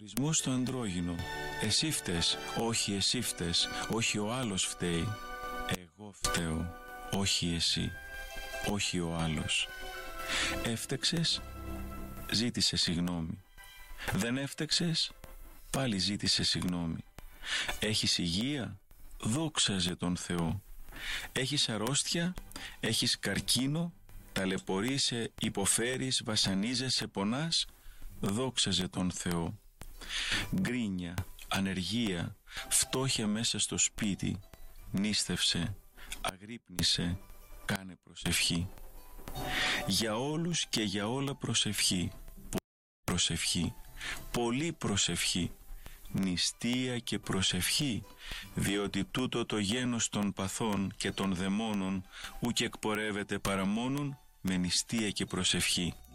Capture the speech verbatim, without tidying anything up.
Εκνευρισμός στο ανδρόγυνο. Εσύ φταίς, όχι εσύ φταίς, όχι ο άλλος φταίει. Εγώ φταίω, όχι εσύ, όχι ο άλλος. Έφτεξες, ζήτησε συγγνώμη. Δεν έφτεξες, πάλι ζήτησε συγγνώμη. Έχεις υγεία, δόξαζε τον Θεό. Έχεις αρρώστια, έχεις καρκίνο, ταλαιπωρείσαι, υποφέρεις, βασανίζεσαι, πονάς, δόξαζε τον Θεό. Γκρίνια, ανεργία, φτώχεια μέσα στο σπίτι, νίστευσε, αγρύπνησε, κάνε προσευχή. Για όλους και για όλα προσευχή, προσευχή, πολύ προσευχή, νηστεία και προσευχή, διότι τούτο το γένος των παθών και των δαιμόνων ουκ εκπορεύεται παρά μόνον με νηστεία και προσευχή.